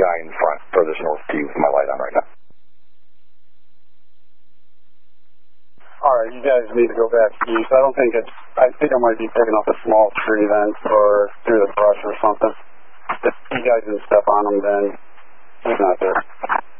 guy in front, furthest north to you with my light on right now. Alright, you guys need to go back east. I think I might be picking up a small tree then, or through the brush or something. If you guys didn't step on him, then he's not there.